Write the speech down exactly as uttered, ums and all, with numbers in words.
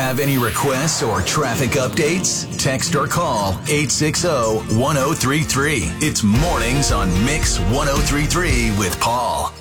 Have any requests or traffic updates? Text or call eight six zero, one zero three three. It's Mornings on Mix one oh three point three with Paul.